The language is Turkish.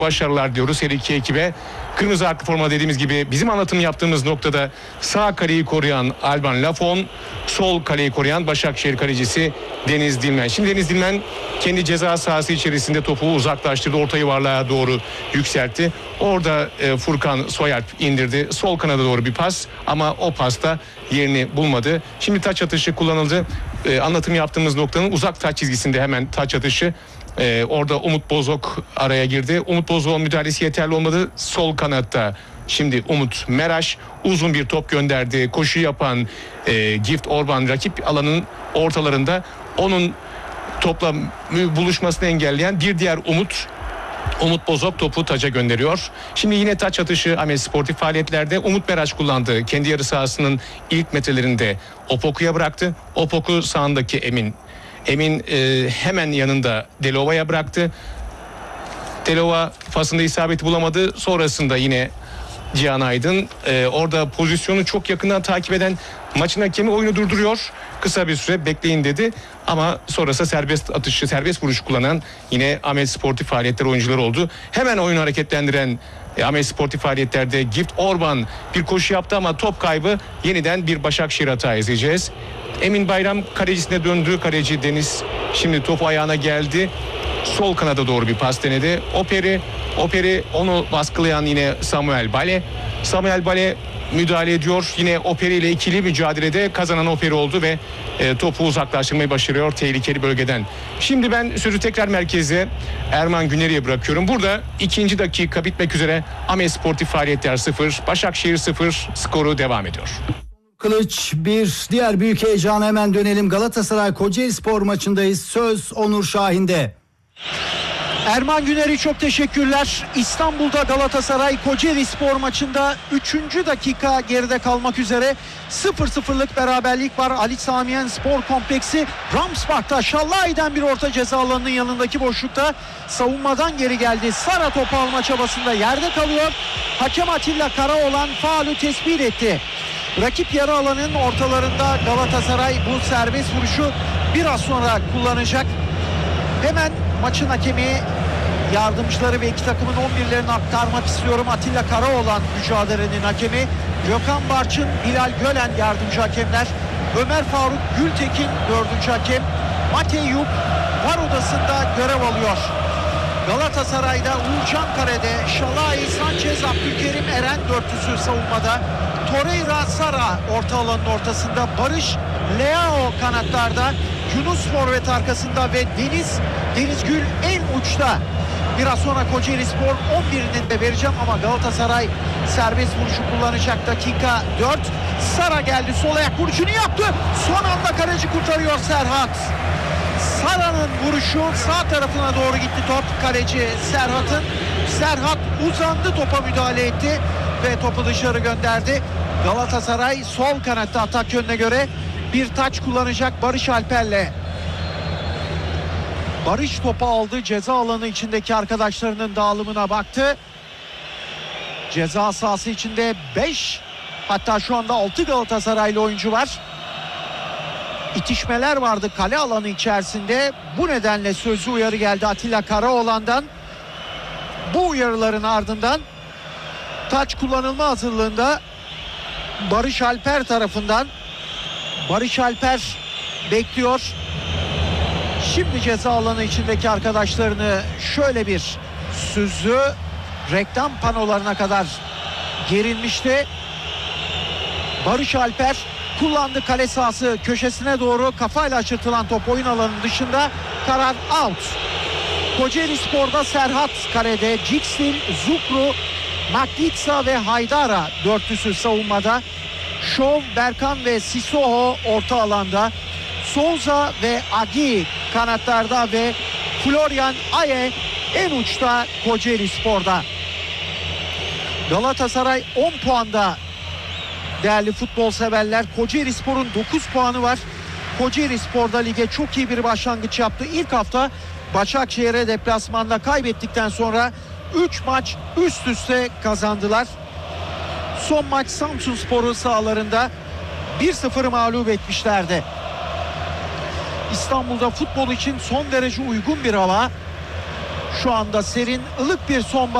başarılar diyoruz her iki ekibe. Kırmızı haklı forma dediğimiz gibi bizim anlatım yaptığımız noktada sağ kaleyi koruyan Alban Lafon, sol kaleyi koruyan Başakşehir kalecisi Deniz Dilmen. Şimdi Deniz Dilmen kendi ceza sahası içerisinde topu uzaklaştırdı, orta yuvarlığa doğru yükseltti. Orada Furkan Soyalp indirdi. Sol kanada doğru bir pas ama o pasta yerini bulmadı. Şimdi taç atışı kullanıldı. Anlatım yaptığımız noktanın uzak taç çizgisinde hemen taç atışı. Orada Umut Bozok araya girdi. Umut Bozok'un müdahalesi yeterli olmadı. Sol kanatta şimdi Umut Meraş uzun bir top gönderdi. Koşu yapan Gift Orban rakip alanın ortalarında onun topla buluşmasını engelleyen bir diğer Umut Bozok topu taça gönderiyor. Şimdi yine taç atışı Ahmet sportif faaliyetlerde Umut Meraş kullandı. Kendi yarı sahasının ilk metrelerinde Opoku'ya bıraktı. Opoku sağındaki Emin hemen yanında Delova'ya bıraktı. Delova pasında isabeti bulamadı. Sonrasında yine Cihan Aydın orada pozisyonu çok yakından takip eden maçın hakemi oyunu durduruyor. Kısa bir süre bekleyin dedi. Ama sonrasında serbest vuruş kullanan yine Ahmet sportif faaliyetler oyuncuları oldu. Hemen oyunu hareketlendiren Ahmet sportif faaliyetlerde Gift Orban bir koşu yaptı ama top kaybı, yeniden bir Başakşehir hata izleyeceğiz. Emin Bayram kalecisine döndü. Kaleci Deniz şimdi topu ayağına geldi. Sol kanada doğru bir pas denedi. Operi onu baskılayan yine Samuel Bale müdahale ediyor. Yine Operi ile ikili mücadelede kazanan Operi oldu ve topu uzaklaştırmayı başarıyor tehlikeli bölgeden. Şimdi ben sözü tekrar merkeze Erman Güneri'ye bırakıyorum. Burada ikinci dakika bitmek üzere. Ahmet sportif faaliyetler 0, Başakşehir 0 skoru devam ediyor. Kılıç, bir diğer büyük heyecana hemen dönelim. Galatasaray Kocaelispor maçındayız. Söz Onur Şahin'de. Erman Güneri çok teşekkürler. İstanbul'da Galatasaray Kocaelispor maçında 3. dakika geride kalmak üzere 0-0'lık beraberlik var. Ali Samiyen Spor Kompleksi Ramsbach'ta Şallayi'den bir orta ceza alanının yanındaki boşlukta savunmadan geri geldi. Sara topu alma çabasında yerde kalıyor. Hakem Atilla Karaoğlan faulü tespit etti. Rakip yarı alanın ortalarında Galatasaray bu serbest vuruşu biraz sonra kullanacak. Hemen maçın hakemi, yardımcıları ve iki takımın 11'lerini aktarmak istiyorum. Atilla Karaoğlan mücadelenin hakemi. Gökhan Barçın, Bilal Gölen yardımcı hakemler. Ömer Faruk Gültekin 4. hakem. Matej Yuk var odasında görev alıyor. Galatasaray'da Uğurcan Kare'de, Şalai, Sanchez, Abdülkerim, Eren dörtlüsü savunmada. Torreira, Sara orta alanın ortasında. Barış, Leao kanatlarda. Yunus forvet arkasında ve Deniz Gül en uçta. Biraz sonra Kocaelispor 11'inin de vereceğim ama Galatasaray serbest vuruşu kullanacak. Dakika 4. Sara geldi, sol ayak vuruşunu yaptı. Son anda kaleci kurtarıyor Serhat. Sara'nın vuruşu sağ tarafına doğru gitti top, kaleci Serhat'ın. Serhat uzandı, topa müdahale etti ve topu dışarı gönderdi. Galatasaray sol kanatta atak yönüne göre bir taç kullanacak Barış Alper'le. Barış topu aldı, ceza alanı içindeki arkadaşlarının dağılımına baktı. Ceza sahası içinde 5, hatta şu anda 6 Galatasaraylı oyuncu var. İtişmeler vardı kale alanı içerisinde. Bu nedenle sözlü uyarı geldi Atilla Karaoğlan'dan. Bu uyarıların ardından taç kullanılma hazırlığında Barış Alper tarafından. Barış Alper bekliyor. Şimdi ceza alanı içindeki arkadaşlarını şöyle bir süzdü. Reklam panolarına kadar gerilmişti. Barış Alper kullandı, kale sahası köşesine doğru kafayla açırtılan top oyun alanının dışında, karar out. Kocaelispor'da Serhat kalede, Cixin, Zukru, Maklitsa ve Haydara dörtlüsü savunmada. Şov, Berkan ve Sissoko orta alanda. Souza ve Agi kanatlarda ve Florian Aye en uçta Kocaelispor'da. Galatasaray 10 puanda değerli futbol severler. Kocaelispor'un 9 puanı var. Kocaelispor'da lige çok iyi bir başlangıç yaptı. İlk hafta Başakşehir'e deplasmanda kaybettikten sonra 3 maç üst üste kazandılar. Son maç Samsunspor'u sahalarında 1-0 mağlup etmişlerdi. İstanbul'da futbol için son derece uygun bir hava. Şu anda serin, ılık bir sonbahar